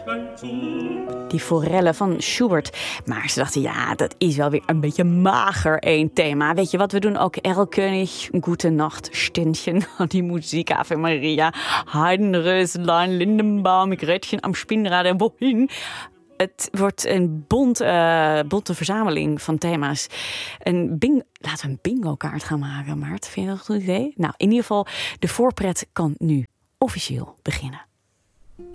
Die forellen van Schubert. Maar ze dachten, ja, dat is wel weer een beetje mager één thema. Weet je wat, we doen ook Erlkönig, Gute Nacht, Ständchen, die muziek, Ave Maria, Heidenröslein, Lindenbaum, Gretchen am Spinnrad en wohin. Het wordt een bonte verzameling van thema's. Laten we een bingo-kaart gaan maken, Maart. Vind je dat een goed idee? Nou, in ieder geval, de voorpret kan nu officieel beginnen.